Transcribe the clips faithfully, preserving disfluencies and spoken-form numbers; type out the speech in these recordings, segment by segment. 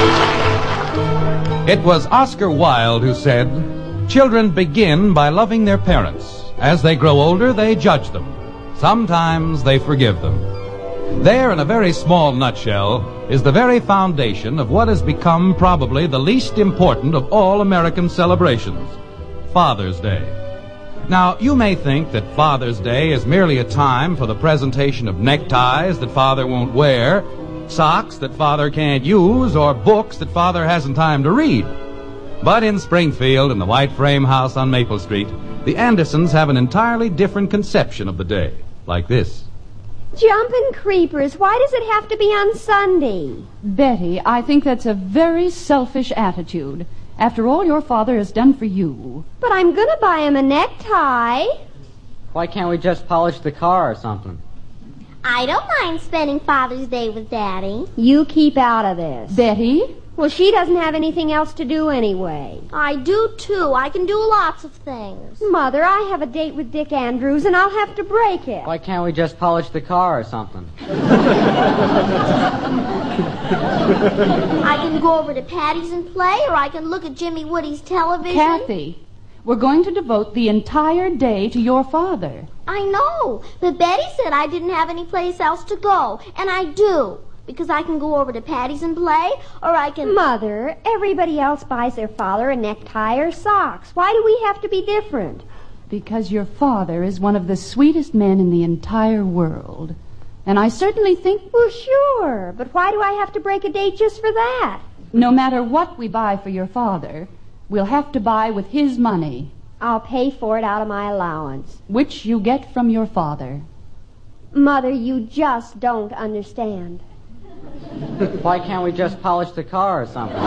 It was Oscar Wilde who said, "Children begin by loving their parents. As they grow older, they judge them. Sometimes they forgive them." There, in a very small nutshell, is the very foundation of what has become probably the least important of all American celebrations, Father's Day. Now, you may think that Father's Day is merely a time for the presentation of neckties that Father won't wear, socks that Father can't use, or books that Father hasn't time to read. But in Springfield, in the white frame house on Maple Street, the Andersons have an entirely different conception of the day, like this. Jumpin' creepers, why does it have to be on Sunday? Betty, I think that's a very selfish attitude. After all your father has done for you. But I'm going to buy him a necktie. Why can't we just polish the car or something? I don't mind spending Father's Day with Daddy. You keep out of this. Betty? Well, she doesn't have anything else to do anyway. I do, too. I can do lots of things. Mother, I have a date with Dick Andrews, and I'll have to break it. Why can't we just polish the car or something? I can go over to Patty's and play, or I can look at Jimmy Woody's television. Kathy, we're going to devote the entire day to your father. I know, but Betty said I didn't have any place else to go, and I do. Because I can go over to Patty's and play, or I can... Mother, everybody else buys their father a necktie or socks. Why do we have to be different? Because your father is one of the sweetest men in the entire world. And I certainly think... Well, sure, but why do I have to break a date just for that? No matter what we buy for your father, we'll have to buy with his money. I'll pay for it out of my allowance. Which you get from your father. Mother, you just don't understand. Why can't we just polish the car or something?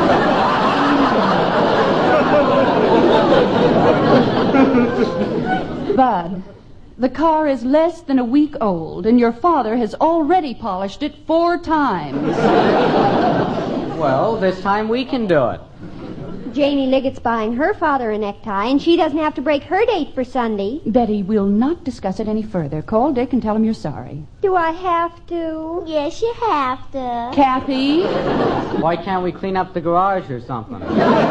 Bud, the car is less than a week old, and your father has already polished it four times. Well, this time we can do it. Janie Liggett's buying her father a necktie, and she doesn't have to break her date for Sunday. Betty, we'll not discuss it any further. Call Dick and tell him you're sorry. Do I have to? Yes, you have to. Kathy? Why can't we clean up the garage or something?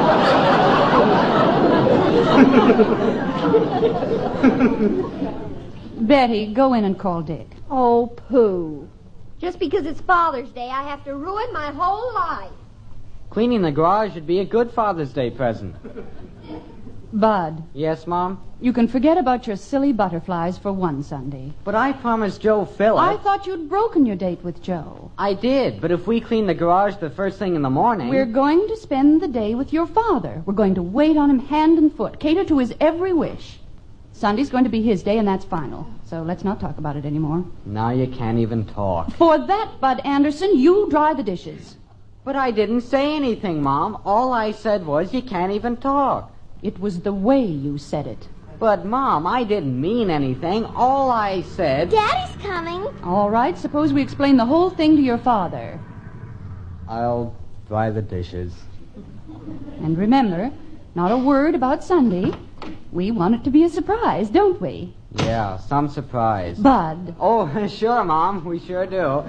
Betty, go in and call Dick. Oh, pooh. Just because it's Father's Day, I have to ruin my whole life. Cleaning the garage would be a good Father's Day present. Bud. Yes, Mom? You can forget about your silly butterflies for one Sunday. But I promised Joe Phillips. I thought you'd broken your date with Joe. I did, but if we clean the garage the first thing in the morning... We're going to spend the day with your father. We're going to wait on him hand and foot, cater to his every wish. Sunday's going to be his day, and that's final. So let's not talk about it anymore. Now you can't even talk. For that, Bud Anderson, you dry the dishes. But I didn't say anything, Mom. All I said was you can't even talk. It was the way you said it. But, Mom, I didn't mean anything. All I said... Daddy's coming. All right, suppose we explain the whole thing to your father. I'll dry the dishes. And remember, not a word about Sunday. We want it to be a surprise, don't we? Yeah, some surprise. Bud. Oh, sure, Mom. We sure do.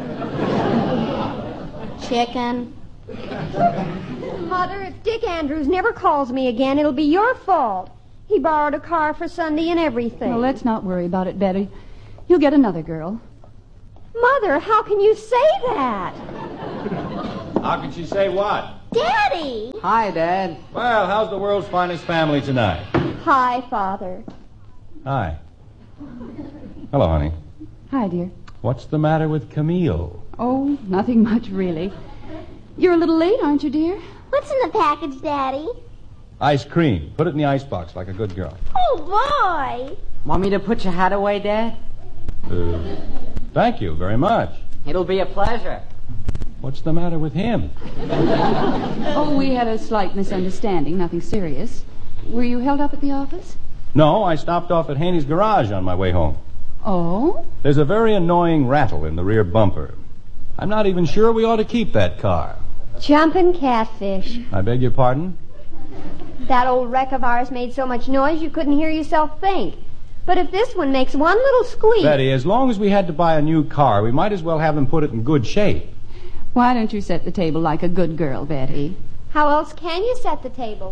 Chicken. Mother, if Dick Andrews never calls me again, it'll be your fault. He borrowed a car for Sunday and everything. Well, let's not worry about it, Betty. You'll get another girl. Mother, how can you say that? How can she say what? Daddy! Hi, Dad. Well, how's the world's finest family tonight? Hi, Father. Hi. Hello, honey. Hi, dear. What's the matter with Camille? Oh, nothing much, really. You're a little late, aren't you, dear? What's in the package, Daddy? Ice cream. Put it in the icebox like a good girl. Oh, boy! Want me to put your hat away, Dad? Uh, thank you very much. It'll be a pleasure. What's the matter with him? Oh, we had a slight misunderstanding, nothing serious. Were you held up at the office? No, I stopped off at Haney's garage on my way home. Oh? There's a very annoying rattle in the rear bumper. I'm not even sure we ought to keep that car. Jumpin' catfish. I beg your pardon? That old wreck of ours made so much noise you couldn't hear yourself think. But if this one makes one little squeak... Betty, as long as we had to buy a new car, we might as well have them put it in good shape. Why don't you set the table like a good girl, Betty? How else can you set the table?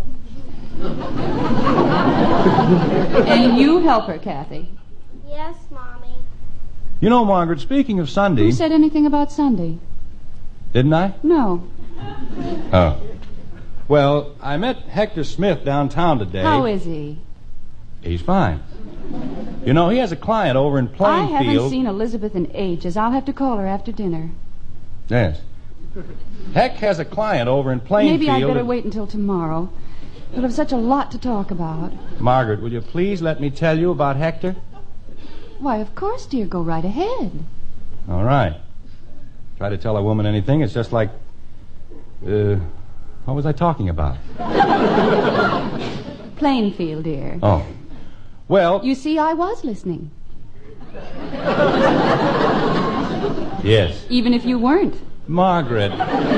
And you help her, Kathy. Yes, Mommy. You know, Margaret, speaking of Sunday... Who said anything about Sunday? Didn't I? No. Oh. Well, I met Hector Smith downtown today. How is he? He's fine. You know, he has a client over in Plainfield. I haven't seen Elizabeth in ages. I'll have to call her after dinner. Yes. Heck has a client over in Plainfield. Maybe I'd better wait until tomorrow. We'll have such a lot to talk about. Margaret, will you please let me tell you about Hector? Why, of course, dear. Go right ahead. All right. Try to tell a woman anything, it's just like... Uh, what was I talking about? Plainfield, dear. Oh. Well... You see, I was listening. Yes. Even if you weren't. Margaret.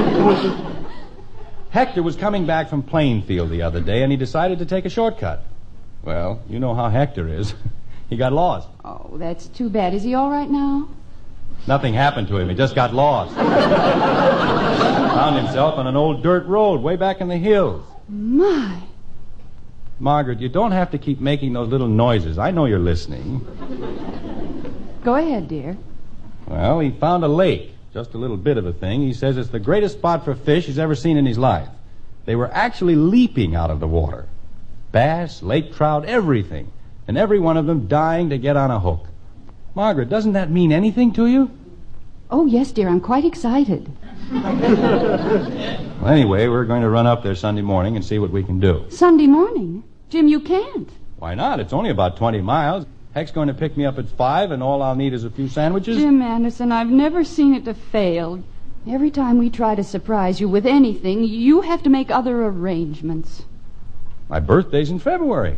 Hector was coming back from Plainfield the other day, and he decided to take a shortcut. Well, you know how Hector is. He got lost. Oh, that's too bad. Is he all right now? Nothing happened to him. He just got lost. Found himself on an old dirt road way back in the hills. My. Margaret, you don't have to keep making those little noises. I know you're listening. Go ahead, dear. Well, he found a lake. Just a little bit of a thing. He says it's the greatest spot for fish he's ever seen in his life. They were actually leaping out of the water. Bass, lake trout, everything. And every one of them dying to get on a hook. Margaret, doesn't that mean anything to you? Oh, yes, dear. I'm quite excited. Well, anyway, we're going to run up there Sunday morning and see what we can do. Sunday morning? Jim, you can't. Why not? It's only about twenty miles. Heck's going to pick me up at five, and all I'll need is a few sandwiches. Jim Anderson, I've never seen it to fail. Every time we try to surprise you with anything, you have to make other arrangements. My birthday's in February.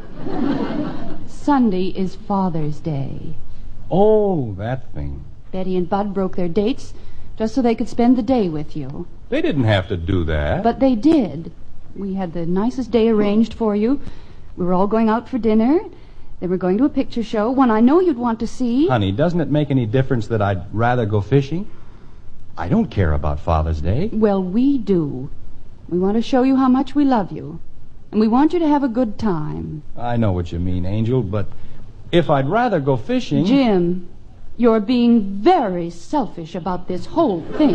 Sunday is Father's Day. Oh, that thing. Betty and Bud broke their dates just so they could spend the day with you. They didn't have to do that. But they did. We had the nicest day arranged for you. We were all going out for dinner. Then we're going to a picture show, one I know you'd want to see. Honey, doesn't it make any difference that I'd rather go fishing? I don't care about Father's Day. Well, we do. We want to show you how much we love you. And we want you to have a good time. I know what you mean, Angel, but if I'd rather go fishing... Jim, you're being very selfish about this whole thing.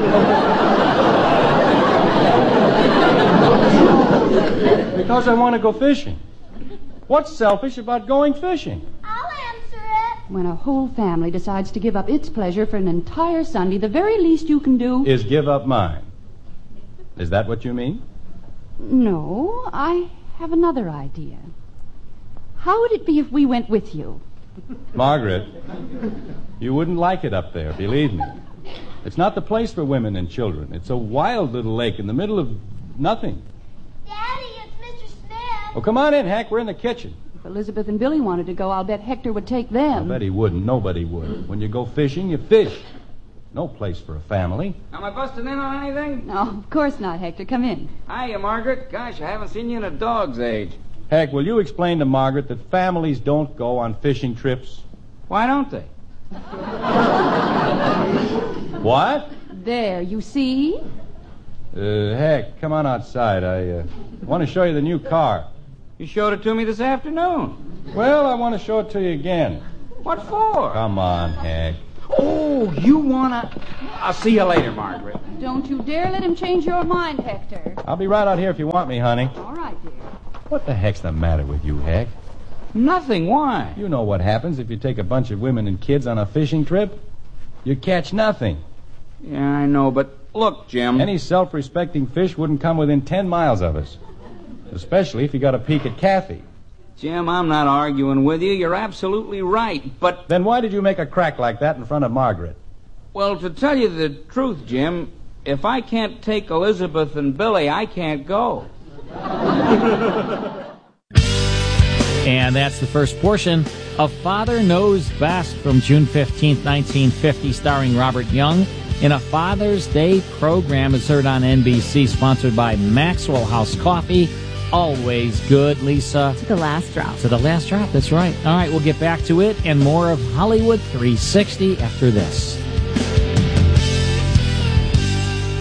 Because I want to go fishing. What's selfish about going fishing? I'll answer it. When a whole family decides to give up its pleasure for an entire Sunday, the very least you can do... Is give up mine. Is that what you mean? No, I have another idea. How would it be if we went with you? Margaret, you wouldn't like it up there, believe me. It's not the place for women and children. It's a wild little lake in the middle of nothing. Daddy, it's Mister Smith. Oh, come on in, Hank. We're in the kitchen. If Elizabeth and Billy wanted to go, I'll bet Hector would take them. I bet he wouldn't. Nobody would. When you go fishing, you fish. No place for a family. Am I busting in on anything? No, of course not, Hector. Come in. Hiya, Margaret. Gosh, I haven't seen you in a dog's age. Heck, will you explain to Margaret that families don't go on fishing trips? Why don't they? What? There, you see? Uh, heck, come on outside. I uh, want to show you the new car. You showed it to me this afternoon. Well, I want to show it to you again. What for? Come on, Heck. Oh, you wanna... I'll see you later, Margaret. Don't you dare let him change your mind, Hector. I'll be right out here if you want me, honey. All right, dear. What the heck's the matter with you, Heck? Nothing. Why? You know what happens if you take a bunch of women and kids on a fishing trip? You catch nothing. Yeah, I know, but look, Jim. Any self-respecting fish wouldn't come within ten miles of us. Especially if you got a peek at Kathy. Jim, I'm not arguing with you. You're absolutely right, but... Then why did you make a crack like that in front of Margaret? Well, to tell you the truth, Jim, if I can't take Elizabeth and Billy, I can't go. And that's the first portion of Father Knows Best from June fifteenth, nineteen fifty, starring Robert Young in a Father's Day program. It's heard on N B C, sponsored by Maxwell House Coffee. Always good, Lisa. To the last drop. To the last drop, that's right. All right, we'll get back to it and more of Hollywood three sixty after this.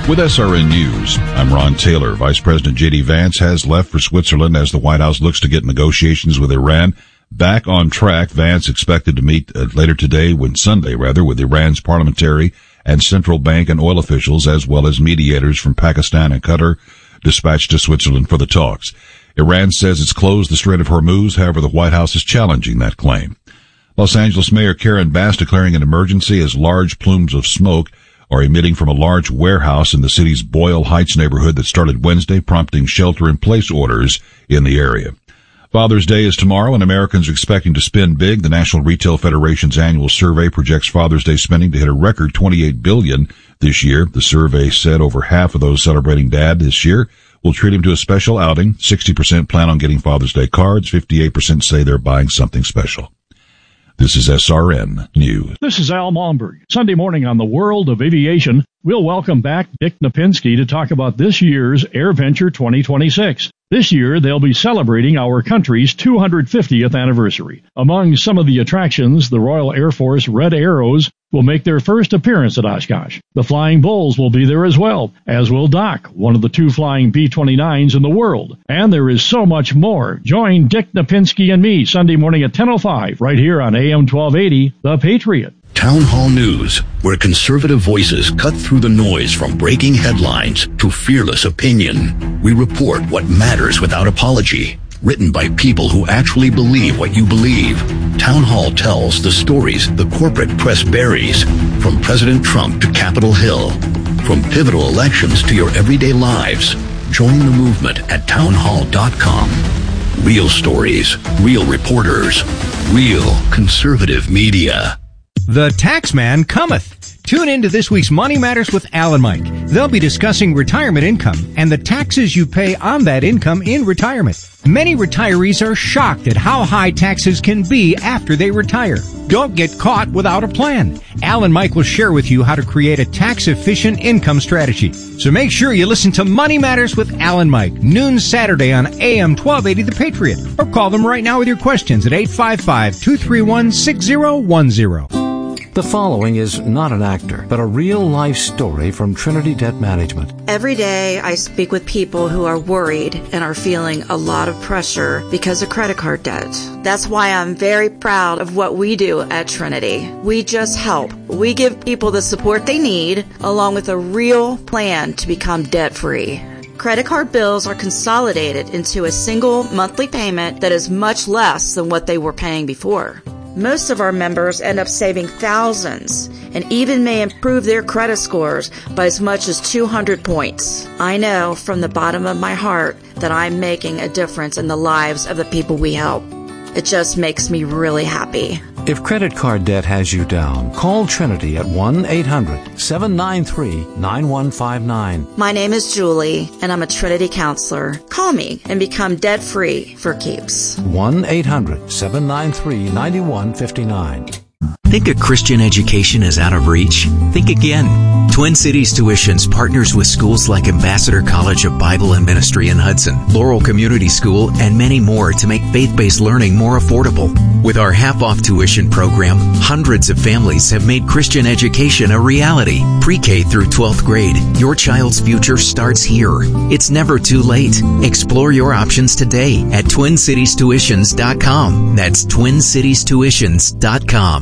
With S R N News, I'm Ron Taylor. Vice President J D Vance has left for Switzerland as the White House looks to get negotiations with Iran back on track. Vance expected to meet uh, later today, when Sunday rather, with Iran's parliamentary and central bank and oil officials, as well as mediators from Pakistan and Qatar, dispatched to Switzerland for the talks. Iran says it's closed the Strait of Hormuz. However, the White House is challenging that claim. Los Angeles Mayor Karen Bass declaring an emergency as large plumes of smoke are emitting from a large warehouse in the city's Boyle Heights neighborhood that started Wednesday, prompting shelter-in-place orders in the area. Father's Day is tomorrow, and Americans are expecting to spend big. The National Retail Federation's annual survey projects Father's Day spending to hit a record twenty-eight billion dollars this year. The survey said over half of those celebrating Dad this year will treat him to a special outing. sixty percent plan on getting Father's Day cards. fifty-eight percent say they're buying something special. This is S R N News. This is Al Malmberg. Sunday morning on the World of Aviation, we'll welcome back Dick Napinski to talk about this year's AirVenture twenty twenty-six. This year, they'll be celebrating our country's two hundred fiftieth anniversary. Among some of the attractions, the Royal Air Force Red Arrows will make their first appearance at Oshkosh. The Flying Bulls will be there as well, as will Doc, one of the two flying B twenty-nines in the world. And there is so much more. Join Dick Napinski and me Sunday morning at ten oh five, right here on A M twelve eighty, The Patriot. Town Hall News, where conservative voices cut through the noise from breaking headlines to fearless opinion. We report what matters without apology. Written by people who actually believe what you believe. Town Hall tells the stories the corporate press buries, from President Trump to Capitol Hill, from pivotal elections to your everyday lives. Join the movement at town hall dot com. Real stories, real reporters, real conservative media. The Taxman cometh. Tune in to this week's Money Matters with Al and Mike. They'll be discussing retirement income and the taxes you pay on that income in retirement. Many retirees are shocked at how high taxes can be after they retire. Don't get caught without a plan. Al and Mike will share with you how to create a tax-efficient income strategy. So make sure you listen to Money Matters with Al and Mike, noon Saturday on A M twelve eighty The Patriot. Or call them right now with your questions at eight five five, two three one, six zero one zero. The following is not an actor, but a real-life story from Trinity Debt Management. Every day I speak with people who are worried and are feeling a lot of pressure because of credit card debt. That's why I'm very proud of what we do at Trinity. We just help. We give people the support they need, along with a real plan to become debt-free. Credit card bills are consolidated into a single monthly payment that is much less than what they were paying before. Most of our members end up saving thousands and even may improve their credit scores by as much as two hundred points. I know from the bottom of my heart that I'm making a difference in the lives of the people we help. It just makes me really happy. If credit card debt has you down, call Trinity at one eight hundred, seven nine three, nine one five nine. My name is Julie, and I'm a Trinity counselor. Call me and become debt-free for keeps. one eight hundred, seven nine three, nine one five nine. Think a Christian education is out of reach? Think again. Twin Cities Tuitions partners with schools like Ambassador College of Bible and Ministry in Hudson, Laurel Community School, and many more to make faith-based learning more affordable. With our half-off tuition program, hundreds of families have made Christian education a reality. Pre-K through twelfth grade, your child's future starts here. It's never too late. Explore your options today at twin cities tuitions dot com. That's twin cities tuitions dot com.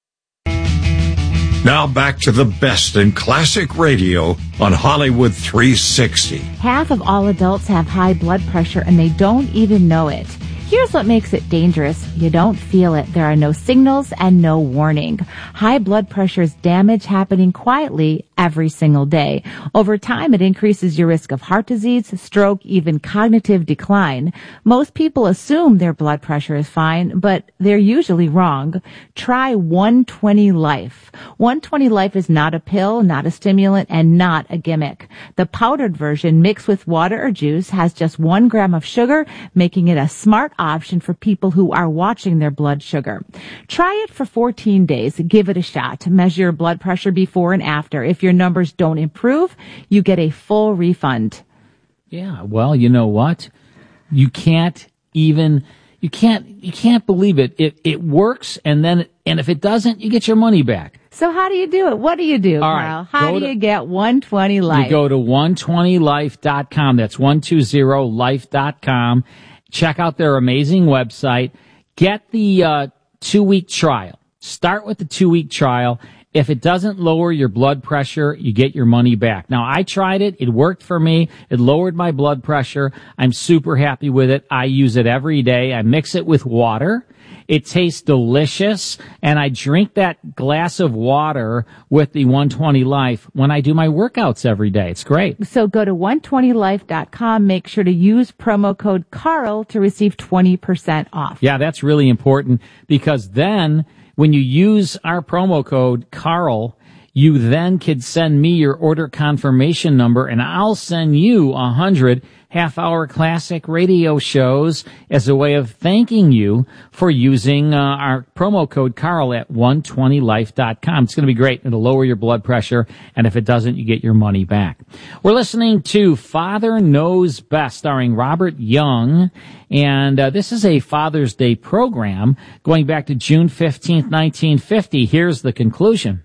Now back to the best in classic radio on Hollywood three sixty. Half of all adults have high blood pressure and they don't even know it. Here's what makes it dangerous. You don't feel it. There are no signals and no warning. High blood pressure is damage happening quietly every single day. Over time, it increases your risk of heart disease, stroke, even cognitive decline. Most people assume their blood pressure is fine, but they're usually wrong. Try one twenty Life. one twenty Life is not a pill, not a stimulant, and not a gimmick. The powdered version mixed with water or juice has just one gram of sugar, making it a smart option for people who are watching their blood sugar. Try it for fourteen days. Give it a shot. Measure your blood pressure before and after. If your numbers don't improve, you get a full refund. Yeah, well, you know what? You can't even, You can't, you can't believe it. It, it works, and then, and if it doesn't, you get your money back. So how do you do it? What do you do, All Carl? right, How go do to- you get one twenty Life? You go to one twenty life dot com. That's one twenty life dot com. Check out their amazing website. Get the uh, two-week trial. Start with the two-week trial. If it doesn't lower your blood pressure, you get your money back. Now, I tried it. It worked for me. It lowered my blood pressure. I'm super happy with it. I use it every day. I mix it with water. It tastes delicious, and I drink that glass of water with the one twenty Life when I do my workouts every day. It's great. So go to one twenty life dot com. Make sure to use promo code Carl to receive twenty percent off. Yeah, that's really important, because then when you use our promo code Carl, you then could send me your order confirmation number, and I'll send you a hundred half-hour classic radio shows as a way of thanking you for using uh, our promo code Carl at one twenty life dot com. It's going to be great. It'll lower your blood pressure, and if it doesn't, you get your money back. We're listening to Father Knows Best, starring Robert Young, and uh, this is a Father's Day program going back to June fifteenth, nineteen fifty. Here's the conclusion.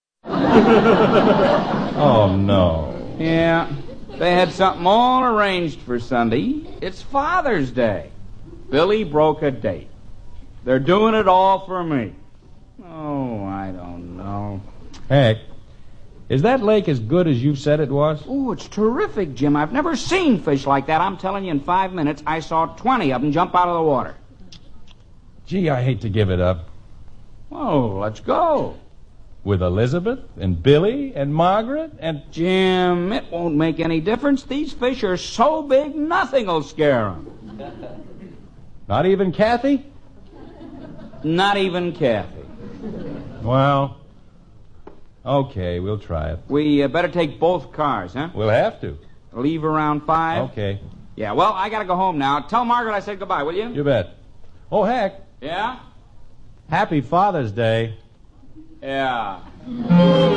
Oh, no. Yeah, they had something all arranged for Sunday. It's Father's Day. Billy broke a date. They're doing it all for me. Oh, I don't know. Heck, is that lake as good as you said it was? Oh, it's terrific, Jim. I've never seen fish like that. I'm telling you, in five minutes, I saw twenty of them jump out of the water. Gee, I hate to give it up. Oh, let's go. With Elizabeth and Billy and Margaret and... Jim, it won't make any difference. These fish are so big, nothing will scare them. Not even Kathy? Not even Kathy. Well, okay, we'll try it. We uh, better take both cars, huh? We'll have to. Leave around five? Okay. Yeah, well, I gotta go home now. Tell Margaret I said goodbye, will you? You bet. Oh, heck. Yeah? Happy Father's Day. Yeah.